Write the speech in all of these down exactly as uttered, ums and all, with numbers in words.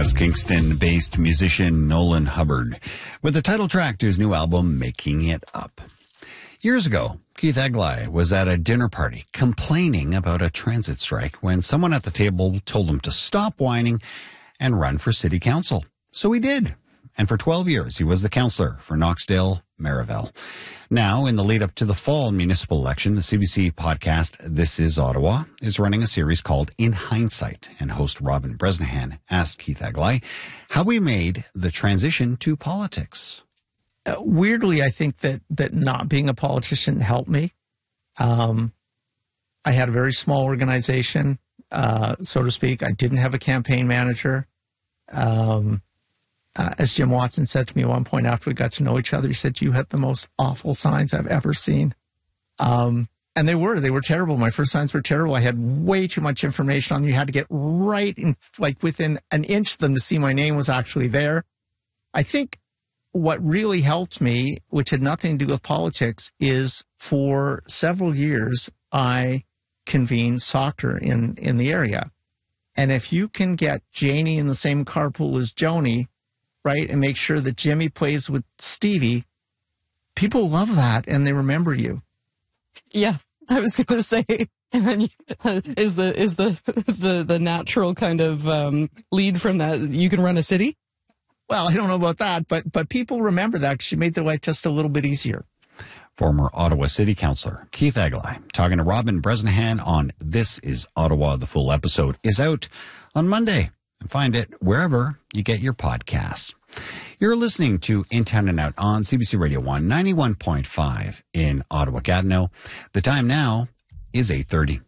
That's Kingston-based musician Nolan Hubbard with the title track to his new album, Making It Up. Years ago, Keith Eglai was at a dinner party complaining about a transit strike when someone at the table told him to stop whining and run for city council. So he did. And for twelve years, he was the councillor for Knoxdale, Marival. Now, in the lead up to the fall municipal election, the C B C podcast This Is Ottawa is running a series called In Hindsight, and host Robin Bresnahan asked Keith Eglai how he made the transition to politics. Uh, weirdly, I think that that not being a politician helped me. Um, I had a very small organization, uh, so to speak. I didn't have a campaign manager. Um, uh, as Jim Watson said to me at one point after we got to know each other, he said, "You had the most awful signs I've ever seen." Um, and they were. They were terrible. My first signs were terrible. I had way too much information on them. You had to get right in, like within an inch of them to see my name was actually there. I think what really helped me, which had nothing to do with politics, is for several years I convened soccer in, in the area. And if you can get Janie in the same carpool as Joni, right, and make sure that Jimmy plays with Stevie, people love that and they remember you. Yeah, I was going to say, and then you, uh, is the is the the the natural kind of um, lead from that you can run a city? Well, I don't know about that, but but people remember that because she made their life just a little bit easier. Former Ottawa City Councillor Keith Eglai talking to Robin Bresnahan on This Is Ottawa. The full episode is out on Monday, and find it wherever you get your podcasts. You're listening to In Town and Out on C B C Radio one, ninety-one point five in Ottawa-Gatineau. The time now is eight thirty.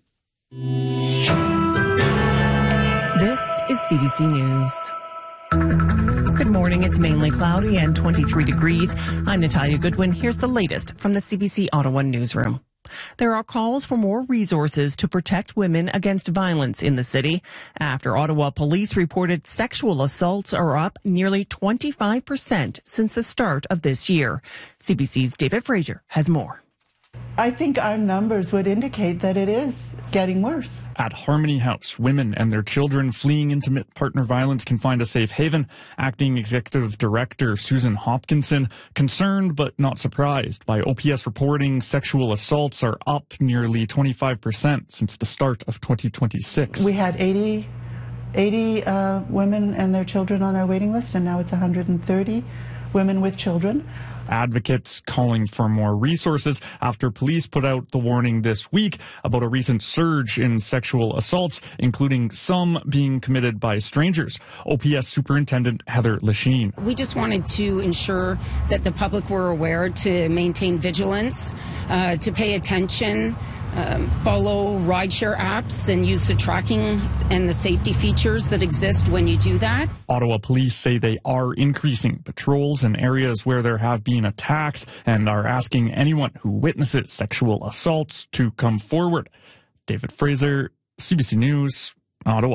This is C B C News. Good morning. It's mainly cloudy and twenty-three degrees. I'm Natalia Goodwin. Here's the latest from the C B C Ottawa newsroom. There are calls for more resources to protect women against violence in the city after Ottawa police reported sexual assaults are up nearly twenty-five percent since the start of this year. C B C's David Fraser has more. I think our numbers would indicate that it is getting worse. At Harmony House, women and their children fleeing intimate partner violence can find a safe haven. Acting Executive Director Susan Hopkinson, concerned but not surprised by O P S reporting sexual assaults are up nearly twenty-five percent since the start of twenty twenty-six. We had eighty, eighty uh, women and their children on our waiting list, and now it's one hundred thirty women with children. Advocates calling for more resources after police put out the warning this week about a recent surge in sexual assaults, including some being committed by strangers. O P S Superintendent Heather Lachine. We just wanted to ensure that the public were aware to maintain vigilance, uh, to pay attention, Um, follow rideshare apps and use the tracking and the safety features that exist when you do that. Ottawa police say they are increasing patrols in areas where there have been attacks and are asking anyone who witnesses sexual assaults to come forward. David Fraser, C B C News, Ottawa.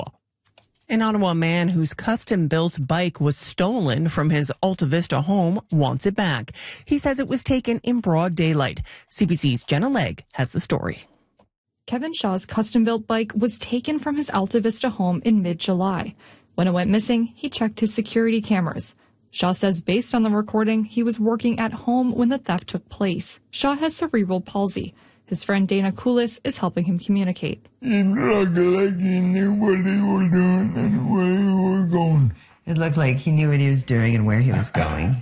In Ottawa, a man whose custom-built bike was stolen from his Alta Vista home wants it back. He says it was taken in broad daylight. C B C's Jenna Legg has the story. Kevin Shaw's custom-built bike was taken from his Alta Vista home in mid-July. When it went missing, he checked his security cameras. Shaw says based on the recording, he was working at home when the theft took place. Shaw has cerebral palsy. His friend Dana Koulis is helping him communicate. It looked like he knew what he was doing and where he was going. It looked like he knew what he was doing and where he was going.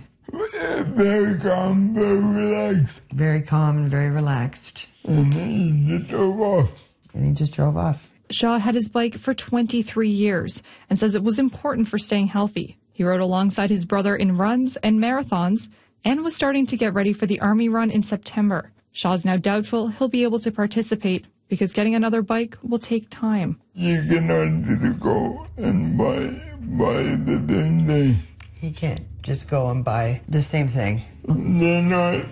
Very calm, very relaxed. Very calm and very relaxed. And he just drove off. And he just drove off. Shaw had his bike for twenty-three years and says it was important for staying healthy. He rode alongside his brother in runs and marathons and was starting to get ready for the Army Run in September. Shaw's now doubtful he'll be able to participate because getting another bike will take time. You cannot go and buy, buy the same thing. He can't just go and buy the same thing. They're not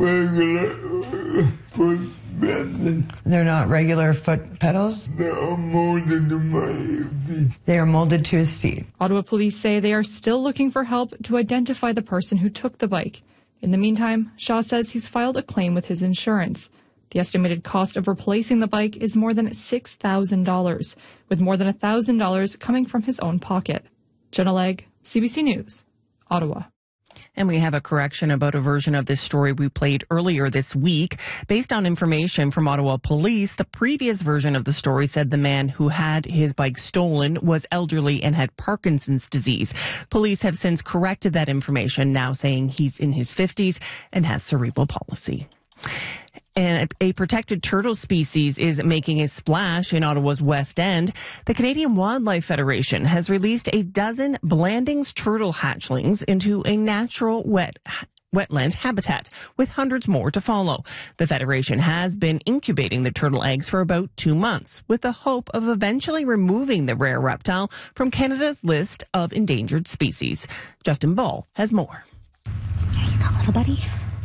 regular foot pedals. They're not regular foot pedals? They are molded to my feet. They are molded to his feet. Ottawa police say they are still looking for help to identify the person who took the bike. In the meantime, Shaw says he's filed a claim with his insurance. The estimated cost of replacing the bike is more than six thousand dollars, with more than one thousand dollars coming from his own pocket. Jenna Legg, C B C News, Ottawa. And we have a correction about a version of this story we played earlier this week. Based on information from Ottawa Police, the previous version of the story said the man who had his bike stolen was elderly and had Parkinson's disease. Police have since corrected that information, now saying he's in his fifties and has cerebral palsy. And a protected turtle species is making a splash in Ottawa's West End. The Canadian Wildlife Federation has released a dozen Blandings turtle hatchlings into a natural wet wetland habitat, with hundreds more to follow. The Federation has been incubating the turtle eggs for about two months, with the hope of eventually removing the rare reptile from Canada's list of endangered species. Justin Ball has more. Here you go, little buddy.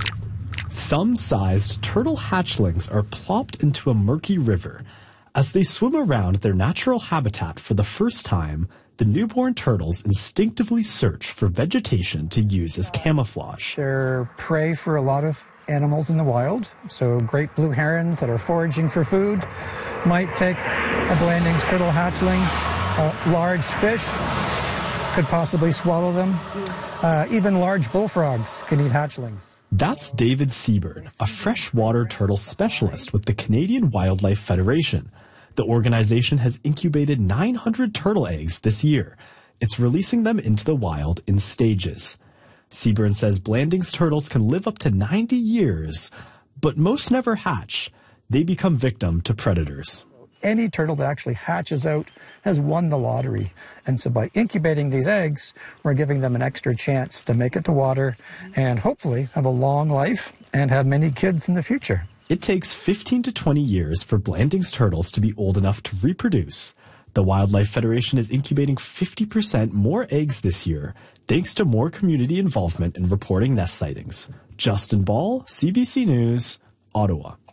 Thumb-sized turtle hatchlings are plopped into a murky river. As they swim around their natural habitat for the first time, the newborn turtles instinctively search for vegetation to use as camouflage. They're prey for a lot of animals in the wild, so great blue herons that are foraging for food might take a Blandings turtle hatchling. Uh, large fish could possibly swallow them. Uh, even large bullfrogs can eat hatchlings. That's David Seaburn, a freshwater turtle specialist with the Canadian Wildlife Federation. The organization has incubated nine hundred turtle eggs this year. It's releasing them into the wild in stages. Seaburn says Blandings turtles can live up to ninety years, but most never hatch. They become victim to predators. Any turtle that actually hatches out has won the lottery. And so by incubating these eggs, we're giving them an extra chance to make it to water and hopefully have a long life and have many kids in the future. It takes fifteen to twenty years for Blandings turtles to be old enough to reproduce. The Wildlife Federation is incubating fifty percent more eggs this year, thanks to more community involvement in reporting nest sightings. Justin Ball, C B C News, Ottawa.